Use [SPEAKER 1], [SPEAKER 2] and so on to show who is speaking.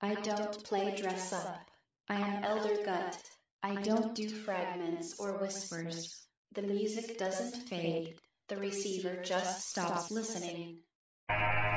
[SPEAKER 1] I don't play dress up. I am Elder Gut. I don't do fragments or whispers. The music doesn't fade. The receiver just stops listening.